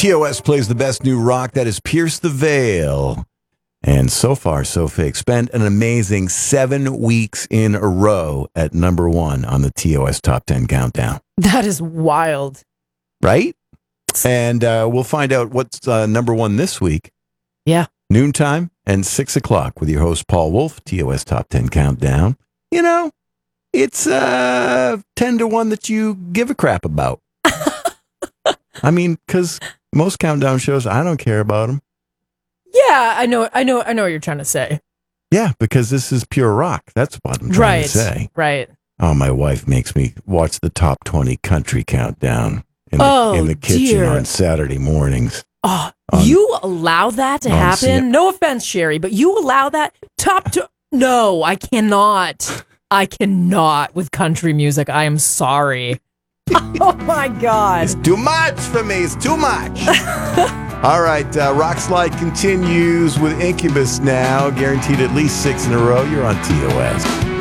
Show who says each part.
Speaker 1: TOS plays the best new rock. That is Pierce the Veil. And so far, so fake. Spent an amazing 7 weeks in a row at number one on the TOS Top 10 Countdown.
Speaker 2: That is wild.
Speaker 1: Right? And we'll find out what's number one this week.
Speaker 2: Yeah.
Speaker 1: Noontime and 6 o'clock with your host, Paul Wolf, TOS Top 10 Countdown. You know, it's 10 to 1 that you give a crap about. I mean, because most countdown shows, I don't care about them.
Speaker 2: Yeah, I know what you're trying to say.
Speaker 1: Yeah, because this is pure rock. That's what I'm trying to say.
Speaker 2: Right.
Speaker 1: Oh, my wife makes me watch the top 20 country countdown in the kitchen on Saturday mornings.
Speaker 2: Oh, you allow that to happen? No offense, Sherry, but you allow that? No, I cannot. I cannot with country music. I am sorry. Oh, my God.
Speaker 1: It's too much for me. It's too much. All right. Rock Slide continues with Incubus now. Guaranteed at least 6 in a row. You're on TOS.